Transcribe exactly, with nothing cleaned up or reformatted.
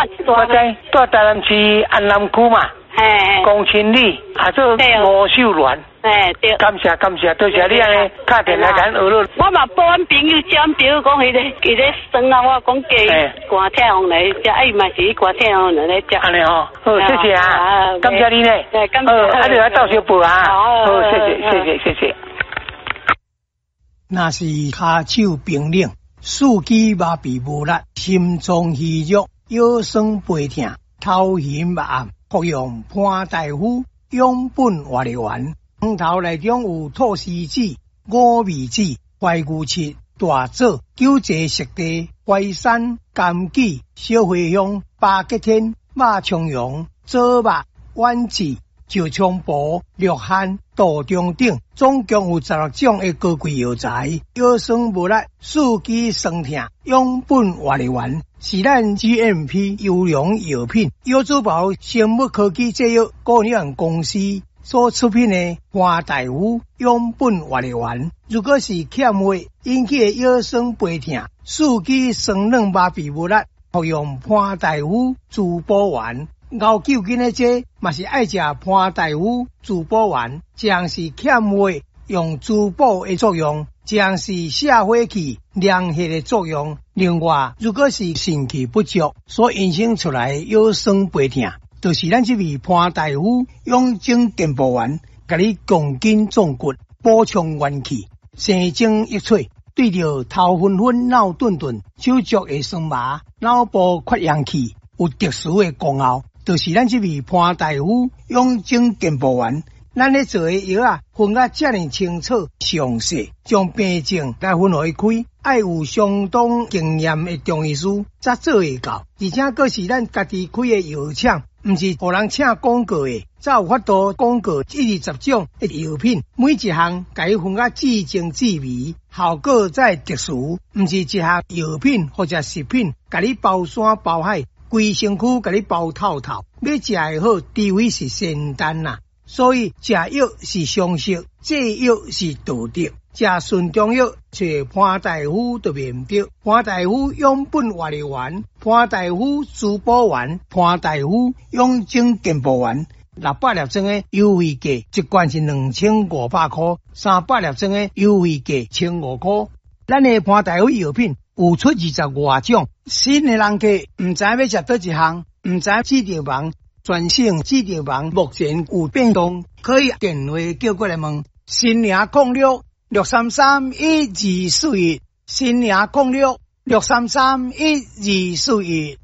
我在住台南市安南区嘛。 嘿， 龚清丽，啊做吴秀鸾， 哎对， 感谢感谢，多谢你安尼打电来甲咱学了。 我嘛帮阮朋友讲，比如讲迄个迄个酸啊，我讲加寒天红来食，哎嘛是寒天红来食。 安尼吼，好谢谢啊，感谢你呢。 对，感谢。 啊，你来到小报啊，好谢谢谢谢谢谢。 那是骹手冰冷，四肢麻痹无力，心脏虚弱，腰酸背痛，头晕目暗。服用潘大夫养本活力丸，汤头内中有菟丝子、五味子、怀牛翅、大枣、九节食地、淮山、枸杞、小茴香、八吉天、马葱蓉、枣肉、丸子、石菖蒲、鹿扦、杜仲等，总共有十六种的高贵药材，腰酸无力、四肢酸痛，养本活力丸。是咱 G M P 优良药品，药珠宝生物科技制药股份公司所出品的潘大夫养本活力丸。如果是欠血引起的腰酸背痛、四肢酸软麻痹无力，服用潘大夫滋补丸。熬九斤的这嘛是爱食潘大夫滋补丸，将是欠血用滋补的作用。将是下火气、凉血的作用。另外，如果是肾气不足所引生出来腰酸背痛，就是咱这位潘大夫养精健补丸，给你强筋壮骨、补充元气、生精益萃。对着头昏昏、脑顿顿、手足的酸麻、脑部缺氧气有特殊的功效，就是咱这位潘大夫养精健补丸。咱咧做的药啊，分啊遮尔清楚详细，将病症来分开开，爱有相当经验的中医师才做会到。而且佫是咱家己开的药厂，毋是互人请广告的，才有法度广告一二十种的药品，每一项甲伊分啊至精至微，效果才特殊。毋是一项药品或者食品，甲你包山包海，规身躯甲你包透透，要食会好，除非是仙丹呐。所以食药是常识，戒药是道德。食顺中药，找潘大夫就免得。潘大夫养本活力丸、潘大夫滋补丸、潘大夫养精健补丸，六百粒装的优惠价一罐是两千五百块，三百粒装的优惠价千五块。咱的潘大夫药品有出二十外种，新的人客唔知要食倒一项，唔知市场网。全省市场网目前有变动，可以电话叫过来问。新零控六六三三一二四一，新零控六六三三一二四一。